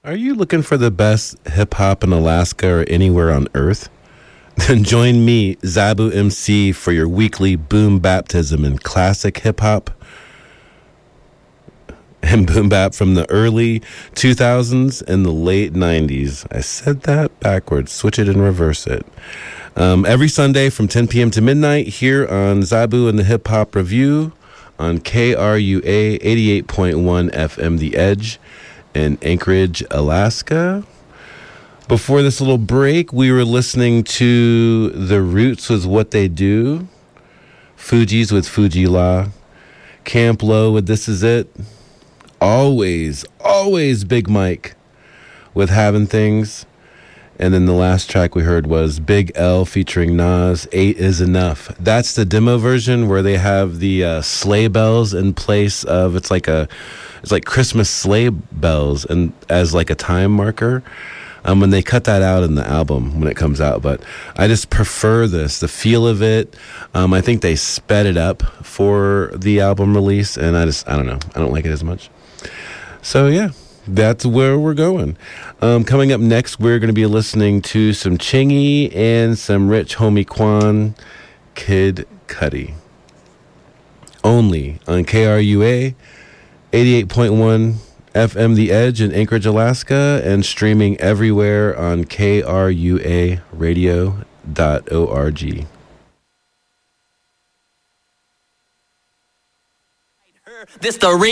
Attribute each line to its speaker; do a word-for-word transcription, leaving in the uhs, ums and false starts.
Speaker 1: Are you looking for the best hip hop in Alaska or anywhere on earth? Then join me, Zabu M C, for your weekly boom baptism in classic hip hop and boom bap from the early two thousands and the late nineties. I said that backwards. Switch it and reverse it. Um, every Sunday from ten p.m. to midnight here on Zabu and the Hip Hop Review on K R U A eighty-eight point one F M The Edge in Anchorage, Alaska. Before this little break, we were listening to The Roots with What They Do, Fugees with Fuji La, Camp Lo with This Is It, always, always Big Mike with Having Things, and then the last track we heard was Big L featuring Nas, Eight Is Enough. That's the demo version where they have the uh, sleigh bells in place of, it's like a, it's like Christmas sleigh bells and as like a time marker. Um, when they cut that out in the album when it comes out, but I just prefer this, the feel of it. Um, I think they sped it up for the album release, and I just, I don't know, I don't like it as much. So yeah, that's where we're going. Um, coming up next, we're going to be listening to some Chingy and some Rich Homie Quan, Kid Cudi. Only on K R U A eighty-eight point one F M The Edge in Anchorage, Alaska, and streaming everywhere on K R U A radio dot org.
Speaker 2: This the